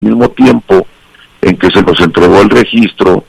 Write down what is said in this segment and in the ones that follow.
mismo tiempo en que se nos entregó el registro,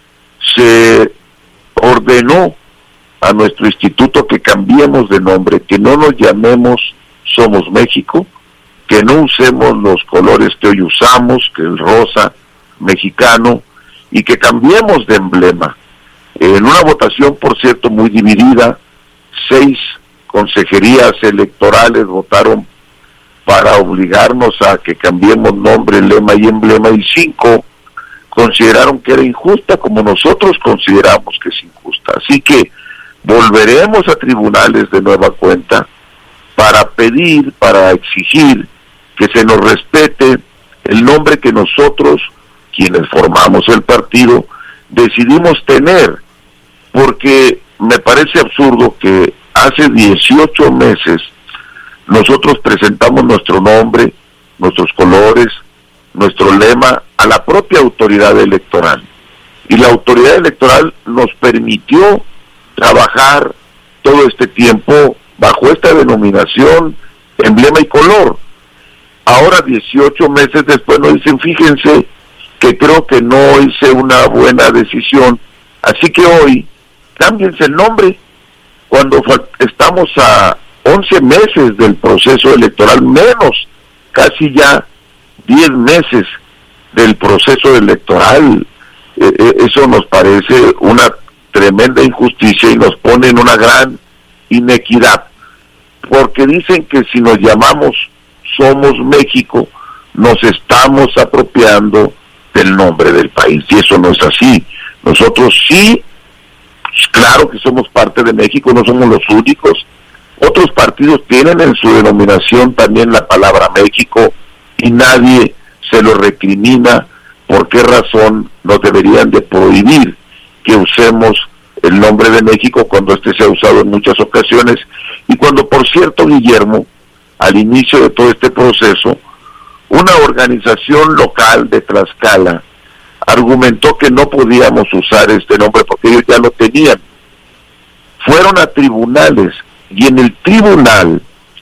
se ordenó a nuestro instituto que cambiemos de nombre, que no nos llamemos Somos México, que no usemos los colores que hoy usamos, que el rosa mexicano, y que cambiemos de emblema. En una votación, por cierto, muy dividida, 6 consejerías electorales votaron para obligarnos a que cambiemos nombre, lema y emblema, y 5 consideraron que era injusta, como nosotros consideramos que es injusta. Así que volveremos a tribunales de nueva cuenta para pedir, para exigir que se nos respete el nombre que nosotros, quienes formamos el partido, decidimos tener, porque me parece absurdo que hace 18 meses nosotros presentamos nuestro nombre, nuestros colores, nuestro lema a la propia autoridad electoral, y la autoridad electoral nos permitió trabajar todo este tiempo bajo esta denominación, emblema y color. Ahora, 18 meses después, nos dicen, fíjense que creo que no hice una buena decisión, así que hoy cámbiense el nombre, cuando estamos a 11 meses del proceso electoral, menos, casi ya 10 meses del proceso electoral. Eso nos parece una tremenda injusticia y nos pone en una gran inequidad, porque dicen que si nos llamamos Somos México, nos estamos apropiando del nombre del país, y eso no es así. Nosotros sí, claro que somos parte de México, no somos los únicos. Otros partidos tienen en su denominación también la palabra México, y nadie se lo recrimina. ¿Por qué razón nos deberían de prohibir que usemos el nombre de México cuando este se ha usado en muchas ocasiones? Y cuando, por cierto, Guillermo, al inicio de todo este proceso, una organización local de Tlaxcala argumentó que no podíamos usar este nombre porque ellos ya lo tenían. Fueron a tribunales, y en el tribunal,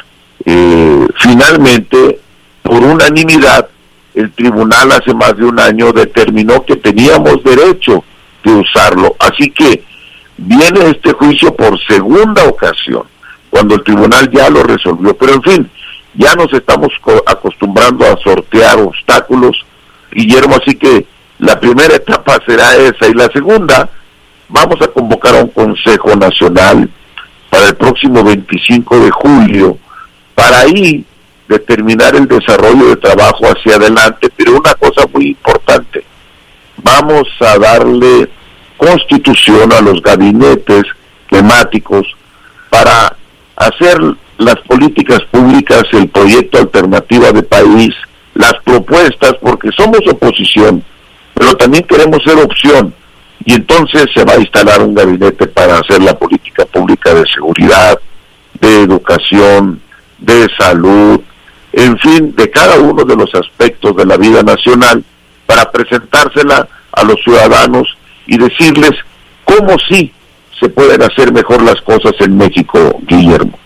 finalmente, por unanimidad, el tribunal hace más de un año determinó que teníamos derecho de usarlo. Así que viene este juicio por segunda ocasión, cuando el tribunal ya lo resolvió. Pero en fin, ya nos estamos acostumbrando a sortear obstáculos, Guillermo, así que la primera etapa será esa, y la segunda, vamos a convocar a un Consejo Nacional para el próximo 25 de julio, para ahí determinar el desarrollo de trabajo hacia adelante. Pero una cosa muy importante, vamos a darle constitución a los gabinetes temáticos para hacer las políticas públicas, el proyecto Alternativa de País, las propuestas, porque somos oposición, pero también queremos ser opción, y entonces se va a instalar un gabinete para hacer la política pública de seguridad, de educación, de salud, en fin, de cada uno de los aspectos de la vida nacional, para presentársela a los ciudadanos y decirles cómo sí se pueden hacer mejor las cosas en México, Guillermo.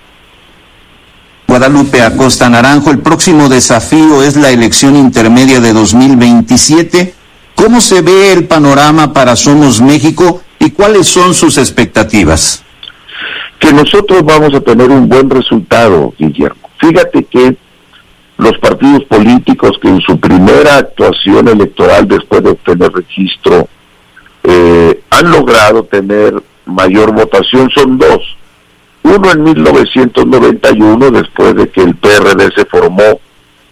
Guadalupe Acosta Naranjo, el próximo desafío es la elección intermedia de 2027. ¿Cómo se ve el panorama para Somos México y cuáles son sus expectativas? Que nosotros vamos a tener un buen resultado, Guillermo. Fíjate que los partidos políticos que en su primera actuación electoral después de obtener registro han logrado tener mayor votación son 2. Uno en 1991, después de que el PRD se formó,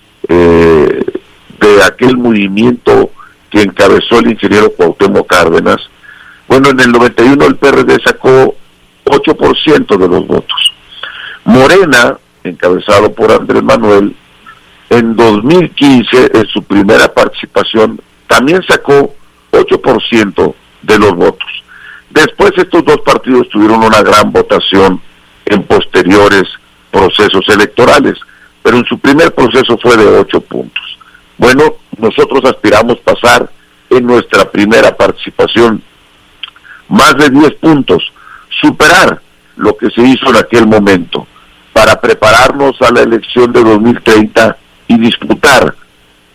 de aquel movimiento que encabezó el ingeniero Cuauhtémoc Cárdenas. Bueno, en el 91 el PRD sacó 8% de los votos. Morena, encabezado por Andrés Manuel, en 2015, en su primera participación, también sacó 8% de los votos. Después estos dos partidos tuvieron una gran votación en posteriores procesos electorales, pero en su primer proceso fue de 8 puntos. Bueno, nosotros aspiramos pasar en nuestra primera participación más de 10 puntos, superar lo que se hizo en aquel momento, para prepararnos a la elección de 2030 y disputar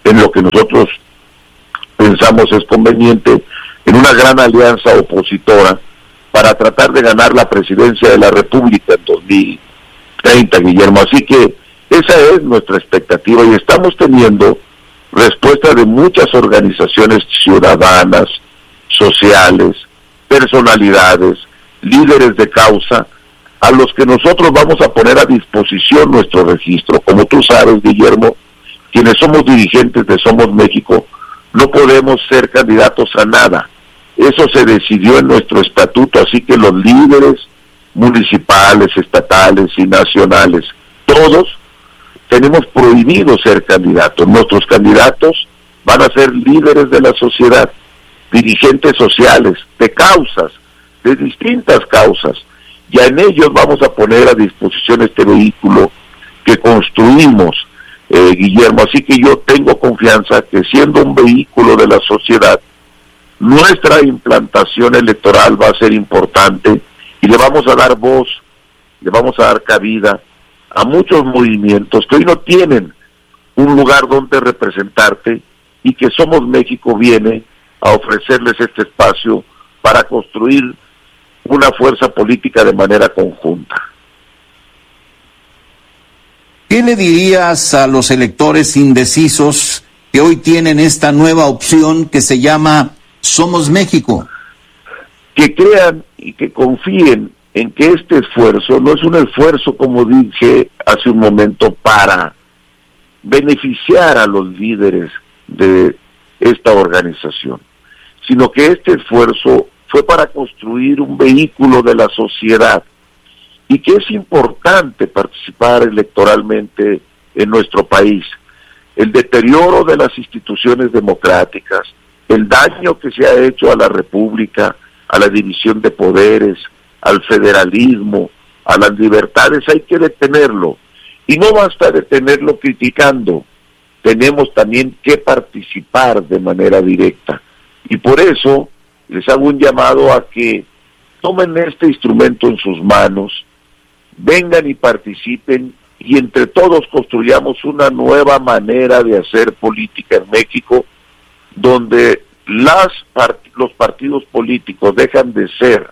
en lo que nosotros pensamos es conveniente, en una gran alianza opositora para tratar de ganar la presidencia de la República en 2030, Guillermo. Así que esa es nuestra expectativa y estamos teniendo respuesta de muchas organizaciones ciudadanas, sociales, personalidades, líderes de causa, a los que nosotros vamos a poner a disposición nuestro registro. Como tú sabes, Guillermo, quienes somos dirigentes de Somos México, no podemos ser candidatos a nada. Eso se decidió en nuestro estatuto, así que los líderes municipales, estatales y nacionales, todos tenemos prohibido ser candidatos. Nuestros candidatos van a ser líderes de la sociedad, dirigentes sociales, de causas, de distintas causas. Ya en ellos vamos a poner a disposición este vehículo que construimos, Guillermo. Así que yo tengo confianza que, siendo un vehículo de la sociedad, nuestra implantación electoral va a ser importante y le vamos a dar voz, le vamos a dar cabida a muchos movimientos que hoy no tienen un lugar donde representarte, y que Somos México viene a ofrecerles este espacio para construir una fuerza política de manera conjunta. ¿Qué le dirías a los electores indecisos que hoy tienen esta nueva opción que se llama Somos México? Que crean y que confíen en que este esfuerzo no es un esfuerzo, como dije hace un momento, para beneficiar a los líderes de esta organización, sino que este esfuerzo fue para construir un vehículo de la sociedad, y que es importante participar electoralmente en nuestro país. El deterioro de las instituciones democráticas, el daño que se ha hecho a la República, a la división de poderes, al federalismo, a las libertades, hay que detenerlo. Y no basta detenerlo criticando, tenemos también que participar de manera directa. Y por eso les hago un llamado a que tomen este instrumento en sus manos, vengan y participen, y entre todos construyamos una nueva manera de hacer política en México, donde los partidos políticos dejan de ser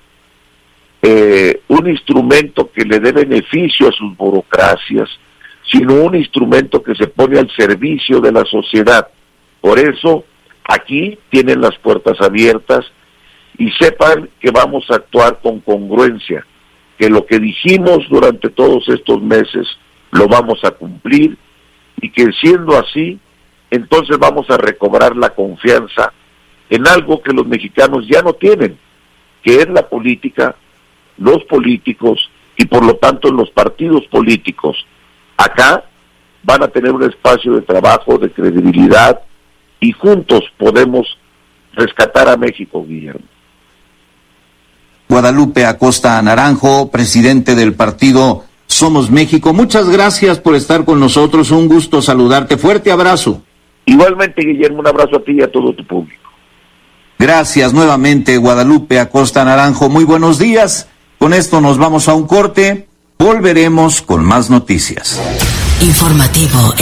un instrumento que le dé beneficio a sus burocracias, sino un instrumento que se pone al servicio de la sociedad. Por eso, aquí tienen las puertas abiertas, y sepan que vamos a actuar con congruencia, que lo que dijimos durante todos estos meses lo vamos a cumplir, y que siendo así, entonces vamos a recobrar la confianza en algo que los mexicanos ya no tienen, que es la política, los políticos y por lo tanto los partidos políticos. Acá van a tener un espacio de trabajo, de credibilidad, y juntos podemos rescatar a México, Guillermo. Guadalupe Acosta Naranjo, presidente del partido Somos México, muchas gracias por estar con nosotros, un gusto saludarte, fuerte abrazo. Igualmente, Guillermo, un abrazo a ti y a todo tu público. Gracias nuevamente, Guadalupe Acosta Naranjo, muy buenos días. Con esto nos vamos a un corte, volveremos con más noticias. Informativo